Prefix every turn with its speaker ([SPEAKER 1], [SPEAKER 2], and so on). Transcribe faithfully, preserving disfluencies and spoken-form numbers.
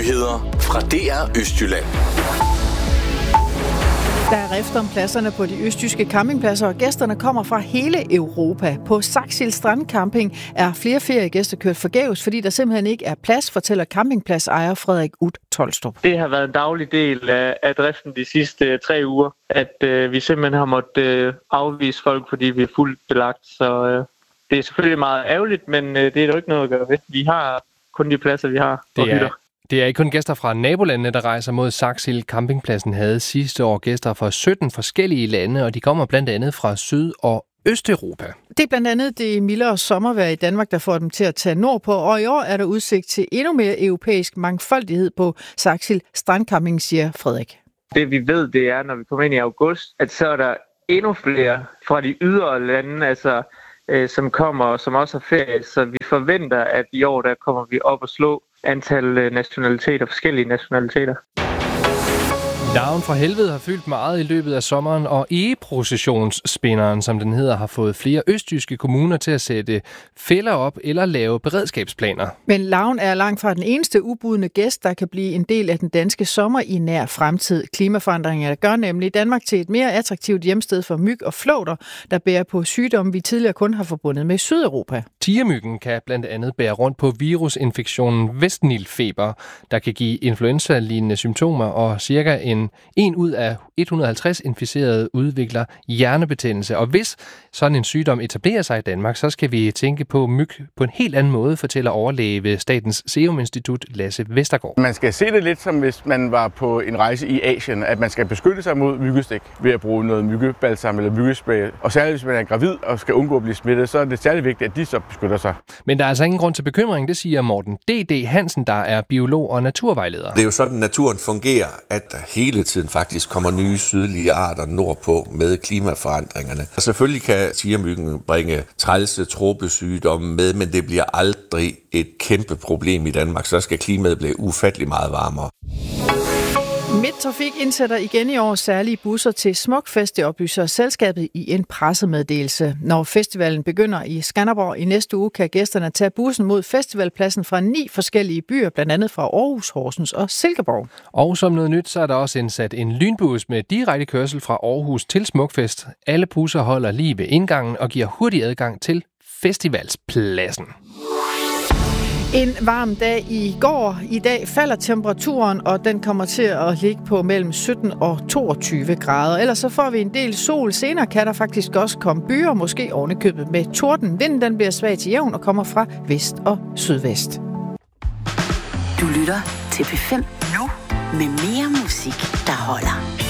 [SPEAKER 1] Nyheder fra D R Østjylland.
[SPEAKER 2] Der er rift om pladserne på de østjyske campingpladser, og gæsterne kommer fra hele Europa. På Saxil Strandcamping er flere feriegæster kørt forgæves, fordi der simpelthen ikke er plads, fortæller campingpladsejer Frederik Ut Tolstrup.
[SPEAKER 3] Det har været en daglig del af, af driften de sidste tre uger, at øh, vi simpelthen har måttet øh, afvise folk, fordi vi er fuldt belagt. Så øh, det er selvfølgelig meget ærgerligt, men øh, det er jo ikke noget at gøre ved. Vi har kun de pladser, vi har og hytter.
[SPEAKER 4] Det er ikke kun gæster fra nabolandene, der rejser mod Saxil. Campingpladsen havde sidste år gæster fra sytten forskellige lande, og de kommer blandt andet fra Syd- og Østeuropa. Det er blandt andet det mildere sommervejr i Danmark, der får dem til at tage nordpå, og i år er der udsigt til endnu mere europæisk mangfoldighed på Saxil Strandcamping, siger Frederik.
[SPEAKER 3] Det vi ved, det er, når vi kommer ind i august, at så er der endnu flere fra de ydre lande, altså øh, som kommer og som også har ferie, så vi forventer, at i år der kommer vi op og slå antal nationaliteter, forskellige nationaliteter.
[SPEAKER 4] Larven fra helvede har fyldt meget i løbet af sommeren, og egeprocessionsspinderen, som den hedder, har fået flere østjyske kommuner til at sætte fælder op eller lave beredskabsplaner.
[SPEAKER 2] Men larven er langt fra den eneste ubudne gæst, der kan blive en del af den danske sommer i nær fremtid. Klimaforandringerne gør nemlig Danmark til et mere attraktivt hjemsted for myg og flåter, der bærer på sygdomme, vi tidligere kun har forbundet med Sydeuropa.
[SPEAKER 4] Tigermyggen kan blandt andet bære rundt på virusinfektionen Vestnilfeber, der kan give influenza-lignende symptomer, og cirka en En ud af et hundrede og halvtreds inficerede udvikler hjernebetændelse. Og hvis sådan en sygdom etablerer sig i Danmark, så skal vi tænke på myg på en helt anden måde, fortæller overlæge ved Statens Serum Institut Lasse Vestergaard.
[SPEAKER 5] Man skal se det lidt som hvis man var på en rejse i Asien, at man skal beskytte sig mod myggestik ved at bruge noget myggebalsam eller myggespray. Og særligt hvis man er gravid og skal undgå at blive smittet, så er det særlig vigtigt, at de så beskytter sig.
[SPEAKER 4] Men der er altså ingen grund til bekymring, det siger Morten D D Hansen, der er biolog og naturvejleder.
[SPEAKER 6] Det er jo sådan, naturen fungerer, at der hele tiden faktisk kommer nye sydlige arter nordpå med klimaforandringerne. Og selvfølgelig kan tigermyggen bringe trælse tropesygdomme med, men det bliver aldrig et kæmpe problem i Danmark. Så skal klimaet blive ufattelig meget varmere.
[SPEAKER 2] Midttrafik indsætter igen i år særlige busser til Smukfest, det oplyser selskabet i en pressemeddelelse. Når festivalen begynder i Skanderborg i næste uge, kan gæsterne tage bussen mod festivalpladsen fra ni forskellige byer, blandt andet fra Aarhus, Horsens og Silkeborg.
[SPEAKER 4] Og som noget nyt, så er der også indsat en lynbus med direkte kørsel fra Aarhus til Smukfest. Alle busser holder lige ved indgangen og giver hurtig adgang til festivalspladsen.
[SPEAKER 2] En varm dag i går. I dag falder temperaturen, og den kommer til at ligge på mellem sytten og toogtyve grader. Ellers så får vi en del sol. Senere kan der faktisk også komme byer, måske ovenikøbet med torden. Vinden den bliver svag til jævn og kommer fra vest og sydvest.
[SPEAKER 7] Du lytter til P fem nu med mere musik, der holder.